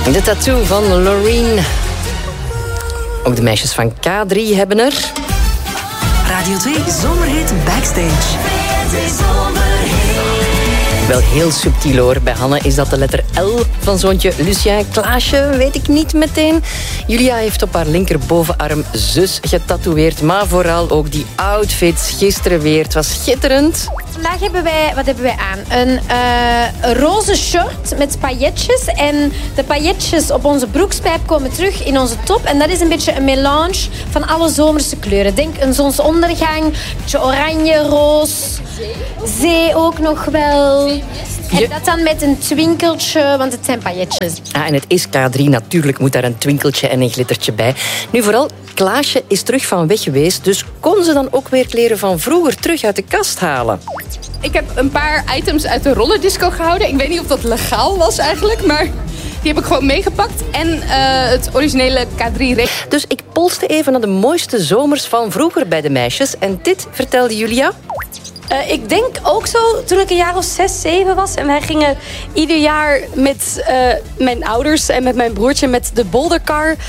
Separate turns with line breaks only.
De tattoo van Loreen. Ook de meisjes van K3 hebben er.
Radio 2 Zomerhit Backstage.
Wel heel subtiel hoor. Bij Hanne is dat de letter L van zoontje Lucien. Klaasje weet ik niet meteen. Julia heeft op haar linkerbovenarm zus getatoeëerd. Maar vooral ook die outfits gisteren weer. Het was schitterend.
Vandaag hebben wij aan? Een roze short met pailletjes. En de pailletjes op onze broekspijp komen terug in onze top. En dat is een beetje een melange van alle zomerse kleuren. Denk een zonsondergang, een beetje oranje, roos. Zee ook nog wel. En dat dan met een twinkeltje, want het zijn pailletjes.
En het is K3, natuurlijk moet daar een twinkeltje en een glittertje bij. Nu vooral, Klaasje is terug van weg geweest, dus kon ze dan ook weer kleren van vroeger terug uit de kast halen?
Ik heb een paar items uit de rollerdisco gehouden. Ik weet niet of dat legaal was eigenlijk, maar die heb ik gewoon meegepakt. En het originele K3.
Dus ik polste even naar de mooiste zomers van vroeger bij de meisjes. En dit vertelde Julia.
Ik denk ook zo toen ik een jaar of 6, 7 was. En wij gingen ieder jaar met mijn ouders en met mijn broertje met de Bouldercar